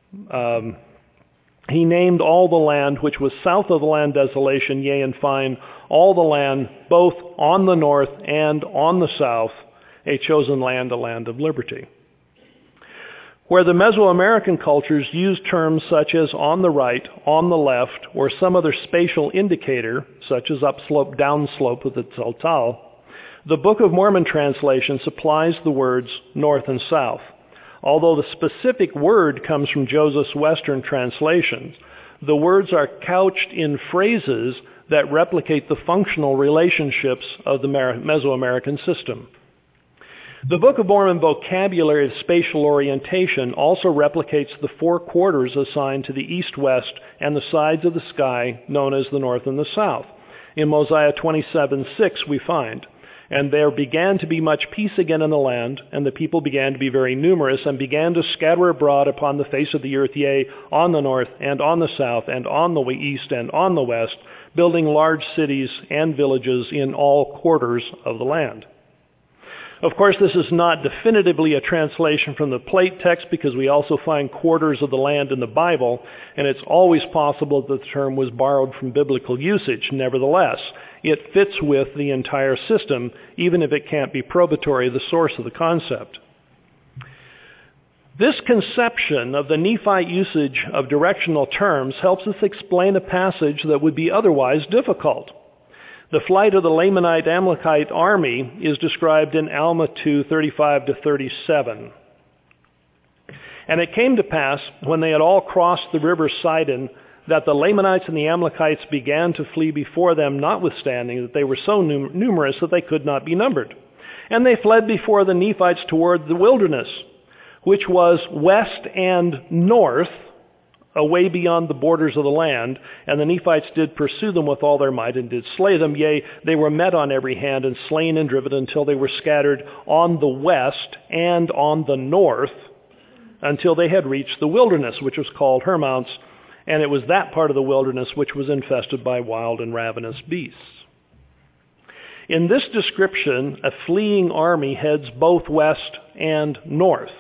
He named all the land which was south of the land desolation, yea, and fine, all the land, both on the north and on the south, a chosen land, a land of liberty. Where the Mesoamerican cultures used terms such as on the right, on the left, or some other spatial indicator, such as upslope, downslope with the Tzaltal, the Book of Mormon translation supplies the words north and south. Although the specific word comes from Joseph's Western translations, the words are couched in phrases that replicate the functional relationships of the Mesoamerican system. The Book of Mormon vocabulary of spatial orientation also replicates the four quarters assigned to the east, west, and the sides of the sky known as the north and the south. In Mosiah 27:6 we find, "And there began to be much peace again in the land, and the people began to be very numerous, and began to scatter abroad upon the face of the earth, yea, on the north, and on the south, and on the east, and on the west, building large cities and villages in all quarters of the land." Of course, this is not definitively a translation from the plate text, because we also find quarters of the land in the Bible, and it's always possible that the term was borrowed from biblical usage. Nevertheless, it fits with the entire system, even if it can't be probatory of the source of the concept. This conception of the Nephite usage of directional terms helps us explain a passage that would be otherwise difficult. The flight of the Lamanite-Amalekite army is described in Alma 2:35-37. "And it came to pass, when they had all crossed the river Sidon, that the Lamanites and the Amalekites began to flee before them, notwithstanding that they were so numerous that they could not be numbered. And they fled before the Nephites toward the wilderness, which was west and north, away beyond the borders of the land. And the Nephites did pursue them with all their might, and did slay them. Yea, they were met on every hand, and slain and driven, until they were scattered on the west and on the north, until they had reached the wilderness, which was called Hermounts. And it was that part of the wilderness which was infested by wild and ravenous beasts." In this description, a fleeing army heads both west and north.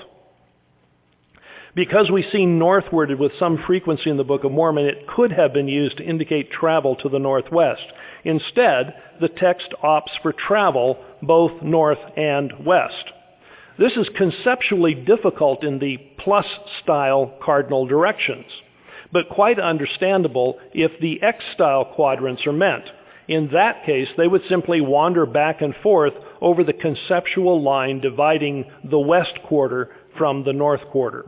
Because we see northward with some frequency in the Book of Mormon, it could have been used to indicate travel to the northwest. Instead, the text opts for travel both north and west. This is conceptually difficult in the plus-style cardinal directions, but quite understandable if the X-style quadrants are meant. In that case, they would simply wander back and forth over the conceptual line dividing the west quarter from the north quarter.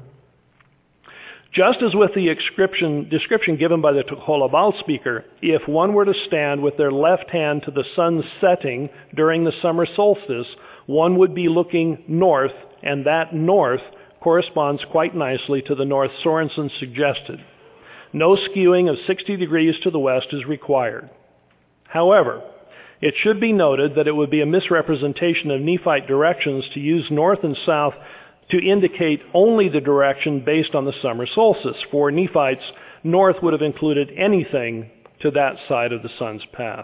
Just as with the description given by the Tocholabal speaker, if one were to stand with their left hand to the sun's setting during the summer solstice, one would be looking north, and that north corresponds quite nicely to the north Sorensen suggested. No skewing of 60 degrees to the west is required. However, it should be noted that it would be a misrepresentation of Nephite directions to use north and south to indicate only the direction based on the summer solstice. For Nephites, north would have included anything to that side of the sun's path.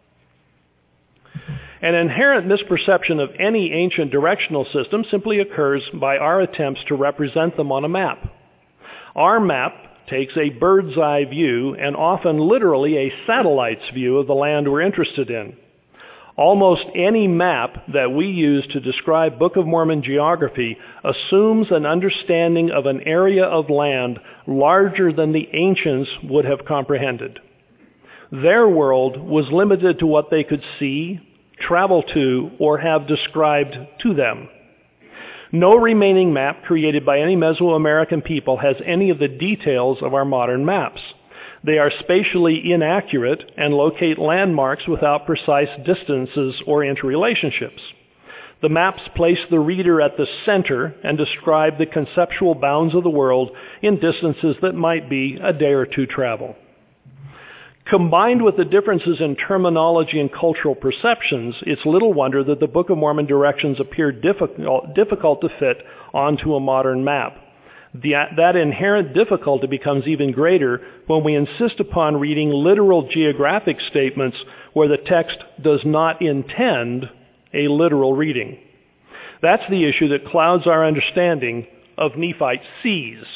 An inherent misperception of any ancient directional system simply occurs by our attempts to represent them on a map. Our map takes a bird's eye view, and often literally a satellite's view, of the land we're interested in. Almost any map that we use to describe Book of Mormon geography assumes an understanding of an area of land larger than the ancients would have comprehended. Their world was limited to what they could see, travel to, or have described to them. No remaining map created by any Mesoamerican people has any of the details of our modern maps. They are spatially inaccurate and locate landmarks without precise distances or interrelationships. The maps place the reader at the center and describe the conceptual bounds of the world in distances that might be a day or two travel. Combined with the differences in terminology and cultural perceptions, it's little wonder that the Book of Mormon directions appear difficult to fit onto a modern map. That inherent difficulty becomes even greater when we insist upon reading literal geographic statements where the text does not intend a literal reading. That's the issue that clouds our understanding of Nephite seas.